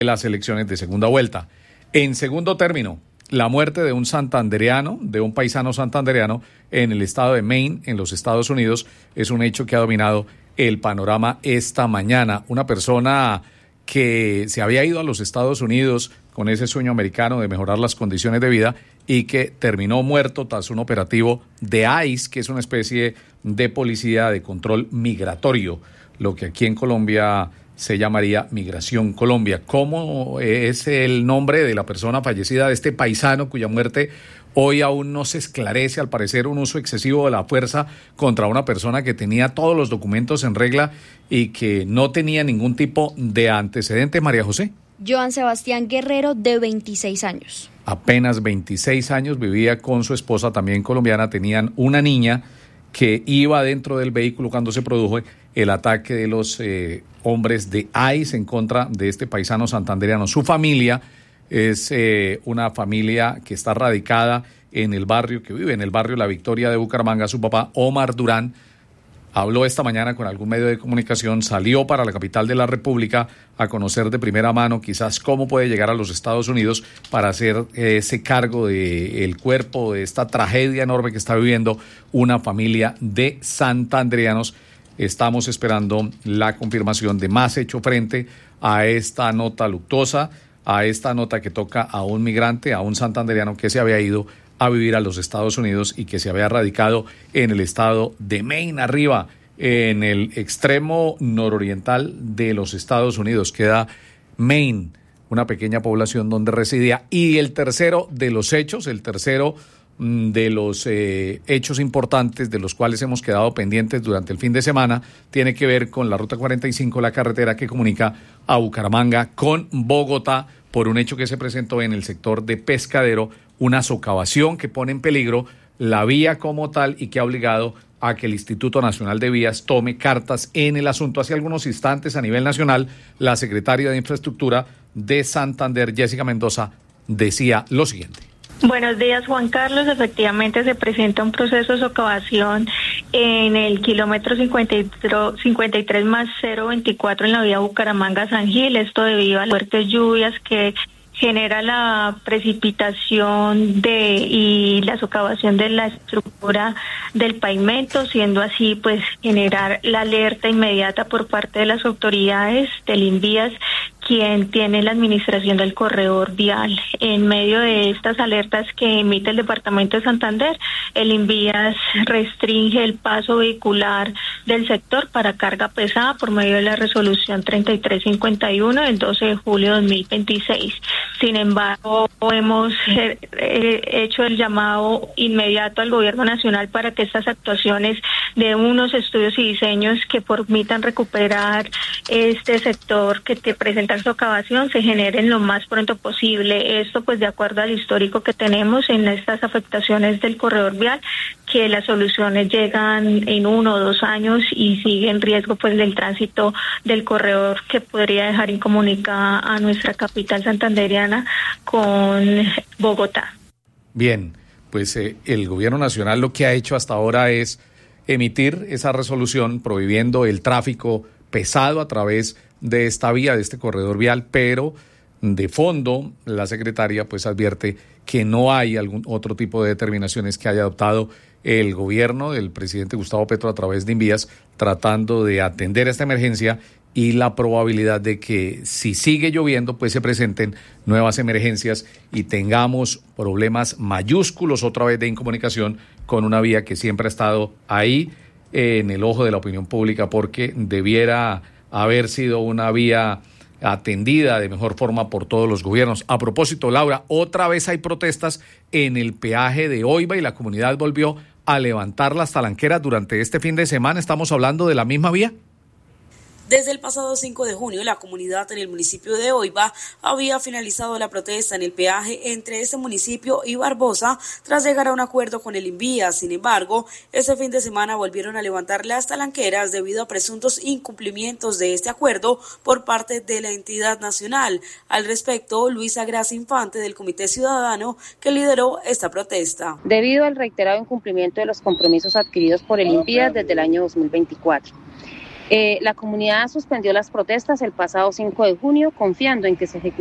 las elecciones de segunda vuelta. En segundo término, la muerte de un santandereano, de un paisano santandereano en el estado de Maine, en los Estados Unidos, es un hecho que ha dominado el panorama esta mañana. Una persona que se había ido a los Estados Unidos con ese sueño americano de mejorar las condiciones de vida y que terminó muerto tras un operativo de ICE, que es una especie de policía de control migratorio, lo que aquí en Colombia se llamaría Migración Colombia. ¿Cómo es el nombre de la persona fallecida, de este paisano cuya muerte hoy aún no se esclarece? Al parecer, un uso excesivo de la fuerza contra una persona que tenía todos los documentos en regla y que no tenía ningún tipo de antecedente. María José. Joan Sebastián Guerrero, de 26 años. Apenas 26 años, vivía con su esposa, también colombiana. Tenían una niña que iba dentro del vehículo cuando se produjo el ataque de los hombres de ICE en contra de este paisano santandereano. Su familia es una familia que está radicada en el barrio, que vive en el barrio La Victoria de Bucaramanga. Su papá, Omar Durán, habló esta mañana con algún medio de comunicación, salió para la capital de la República a conocer de primera mano quizás cómo puede llegar a los Estados Unidos para hacer ese cargo del cuerpo de esta tragedia enorme que está viviendo una familia de santandereanos. Estamos esperando la confirmación de más hecho frente a esta nota luctuosa, a esta nota que toca a un migrante, a un santandereano que se había ido a vivir a los Estados Unidos y que se había radicado en el estado de Maine, arriba, en el extremo nororiental de los Estados Unidos. Queda Maine, una pequeña población donde residía. Y el tercero de los hechos, hechos importantes de los cuales hemos quedado pendientes durante el fin de semana, tiene que ver con la Ruta 45, la carretera que comunica a Bucaramanga con Bogotá, por un hecho que se presentó en el sector de Pescadero, una socavación que pone en peligro la vía como tal y que ha obligado a que el Instituto Nacional de Vías tome cartas en el asunto. Hace algunos instantes, a nivel nacional, la secretaria de Infraestructura de Santander, Jessica Mendoza, decía lo siguiente. Buenos días, Juan Carlos. Efectivamente se presenta un proceso de socavación en el kilómetro 53 más 024 en la vía Bucaramanga-San Gil. Esto debido a las fuertes lluvias que genera la precipitación y la socavación de la estructura del pavimento, siendo así pues generar la alerta inmediata por parte de las autoridades del INVÍAS, quien tiene la administración del corredor vial. En medio de estas alertas que emite el Departamento de Santander, el INVÍAS restringe el paso vehicular del sector para carga pesada por medio de la resolución 3351 del 12 de julio de 2026. Sin embargo, hemos hecho el llamado inmediato al Gobierno Nacional para que estas actuaciones de unos estudios y diseños que permitan recuperar este sector que te presenta socavación se generen lo más pronto posible. Esto pues de acuerdo al histórico que tenemos en estas afectaciones del corredor vial, que las soluciones llegan en 1 o 2 años y sigue en riesgo pues del tránsito del corredor, que podría dejar incomunicada a nuestra capital santandereana con Bogotá. Bien, pues el Gobierno Nacional lo que ha hecho hasta ahora es emitir esa resolución prohibiendo el tráfico pesado a través de esta vía, de este corredor vial, pero de fondo la secretaria pues advierte que no hay algún otro tipo de determinaciones que haya adoptado el gobierno del presidente Gustavo Petro a través de INVÍAS, tratando de atender esta emergencia y la probabilidad de que si sigue lloviendo pues se presenten nuevas emergencias y tengamos problemas mayúsculos otra vez de incomunicación con una vía que siempre ha estado ahí en el ojo de la opinión pública, porque debiera haber sido una vía atendida de mejor forma por todos los gobiernos. A propósito, Laura, otra vez hay protestas en el peaje de Oiva y la comunidad volvió a levantar las talanqueras durante este fin de semana. ¿Estamos hablando de la misma vía? Desde el pasado 5 de junio, la comunidad en el municipio de Oiva había finalizado la protesta en el peaje entre ese municipio y Barbosa tras llegar a un acuerdo con el INVÍAS. Sin embargo, ese fin de semana volvieron a levantar las talanqueras debido a presuntos incumplimientos de este acuerdo por parte de la entidad nacional. Al respecto, Luisa Gracia Infante, del Comité Ciudadano que lideró esta protesta. Debido al reiterado incumplimiento de los compromisos adquiridos por el INVÍAS desde el año 2024. La comunidad suspendió las protestas el pasado 5 de junio, confiando en que se ejecute